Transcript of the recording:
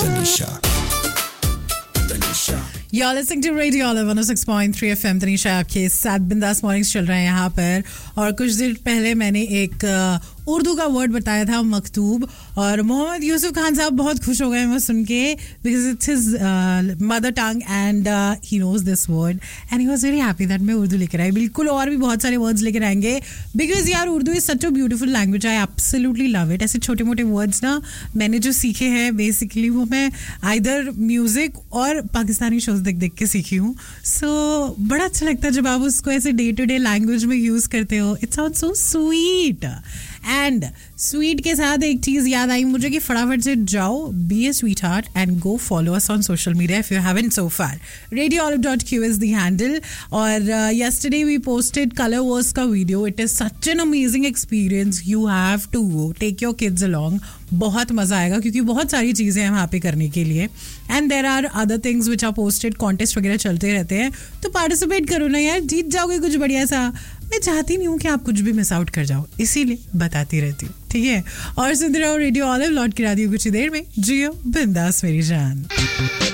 You're listening to Radio Olive 106.3 FM. Tanisha आपके साथ बिंदास मॉर्निंग्स चल रहे हैं यहाँ पर. और कुछ दिन पहले मैंने एक उर्दू का वर्ड बताया था, मकतूब, और मोहम्मद यूसुफ खान साहब बहुत खुश हो गए वो सुन के, because it's his mother tongue and he knows this word and he was very happy that मैं उर्दू लेकर आई. बिल्कुल और भी बहुत सारे वर्ड्स लेकर आएंगे, बिकॉज यार Urdu is such a beautiful language. I absolutely love it. ऐसे छोटे मोटे वर्ड्स ना मैंने जो सीखे हैं बेसिकली वो मैं आइदर म्यूजिक और पाकिस्तानी शोज देख देख के सीखी हूँ. सो बड़ा अच्छा लगता है जब आप उसको ऐसे डे टू डे लैंग्वेज में यूज करते हो. It's sounds so sweet. And sweet के साथ एक चीज याद आई मुझे कि फटाफट से जाओ, B A sweet heart and go follow us on social media if you haven't so far. radioolive.q is the handle. और yesterday we posted color wars का video. It is such an amazing experience. You have to go, take your kids along. बहुत मजा आएगा क्योंकि बहुत सारी चीजें हैं वहाँ पे करने के लिए. And there are other things which are posted. Contest वगैरह चलते रहते हैं, तो पार्टिसिपेट करो ना यार, जीत जाओगे कुछ बढ़िया सा. मैं चाहती नहीं हूँ कि आप कुछ भी मिस आउट कर जाओ, इसीलिए बताती रहती हूँ, ठीक है. और सुनते रहो रेडियो ऑलिव. लौट के आती हूँ कुछ ही देर में. जियो बिंदास मेरी जान.